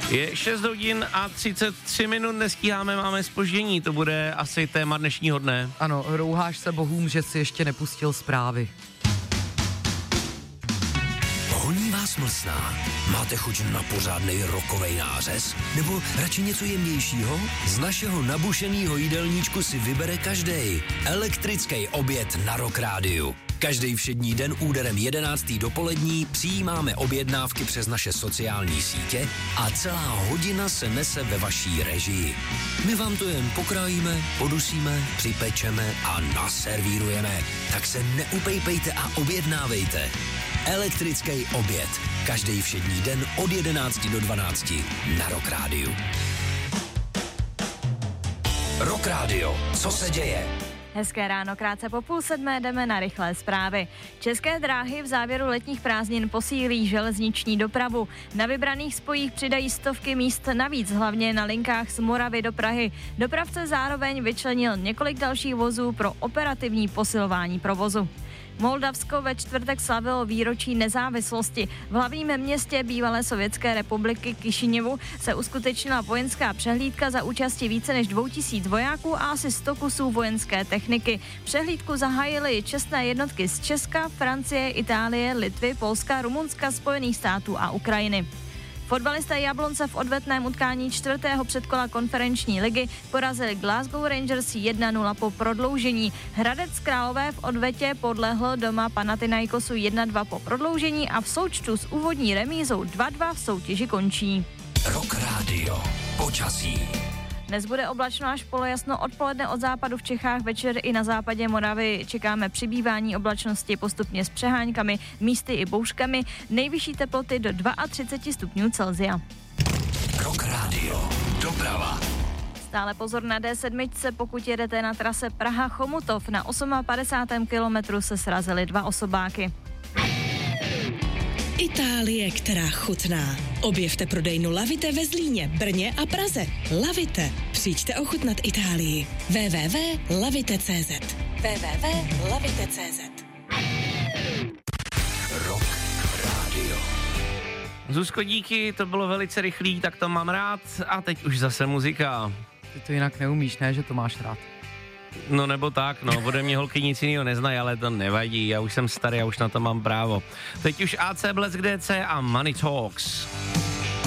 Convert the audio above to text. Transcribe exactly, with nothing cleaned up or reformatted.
Je šest hodin a třicet tři minut, nestíháme, máme zpoždění, to bude asi téma dnešního dne. Ano, rouháš se bohům, že si ještě nepustil zprávy. Honí vás mlsná? Máte chuť na pořádnej rokovej nářez? Nebo radši něco jemnějšího? Z našeho nabušenýho jídelníčku si vybere každej. Elektrický oběd na Rock Rádiu. Každý všední den úderem jedenáctý dopolední přijímáme objednávky přes naše sociální sítě a celá hodina se nese ve vaší režii. My vám to jen pokrájíme, podusíme, připečeme a naservírujeme. Tak se neupejpejte a objednávejte. Elektrický oběd. Každý všední den od jedenácti do dvanácti na Rock Rádiu. Rock Rádio. Co se děje? Hezké ráno, krátce po půl sedmé jdeme na rychlé zprávy. České dráhy v závěru letních prázdnin posílí železniční dopravu. Na vybraných spojích přidají stovky míst navíc, hlavně na linkách z Moravy do Prahy. Dopravce zároveň vyčlenil několik dalších vozů pro operativní posilování provozu. Moldavsko ve čtvrtek slavilo výročí nezávislosti. V hlavním městě bývalé sovětské republiky Kišiněvu se uskutečnila vojenská přehlídka za účasti více než dvou tisíc vojáků a asi sto kusů vojenské techniky. Přehlídku zahájily čestné jednotky z Česka, Francie, Itálie, Litvy, Polska, Rumunska, Spojených států a Ukrajiny. Fotbalisté Jablonce v odvetném utkání čtvrtého předkola konferenční ligy porazili Glasgow Rangers jedna nula po prodloužení. Hradec Králové v odvetě podlehl doma Panathinaikosu jedna dva po prodloužení a v součtu s úvodní remízou dva dva v soutěži končí. Rock Radio. Počasí. Dnes bude oblačno až polojasno, odpoledne od západu v Čechách, večer i na západě Moravy čekáme přibývání oblačnosti postupně s přeháňkami, místy i bouřkami, nejvyšší teploty do třicet dva stupňů Celsia. Rock Radio. Doprava. Stále pozor na D sedm, pokud jedete na trase Praha-Chomutov, na padesátém osmém kilometru se srazily dva osobáky. Itálie, která chutná. Objevte prodejnu Lavite ve Zlíně, Brně a Praze. Lavite. Přijďte ochutnat Itálii. w w w tečka lavite tečka c z w w w tečka lavite tečka c z Rock Radio. Zuzko, díky, to bylo velice rychlý, tak to mám rád. A teď už zase muzika. Ty to jinak neumíš, ne, že to máš rád. No nebo tak, no, ode mě holky nic jiného neznají, ale to nevadí, já už jsem starý, já už na to mám právo. Teď už A C Blesk D C a Money Talks.